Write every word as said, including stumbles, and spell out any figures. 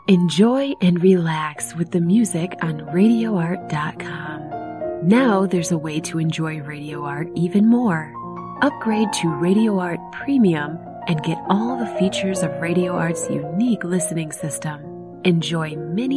Enjoy and relax with the music on radio art dot com. Now there's a way to enjoy Radio Art even more. Upgrade to Radio Art Premium and get all the features of Radio Art's unique listening system. Enjoy many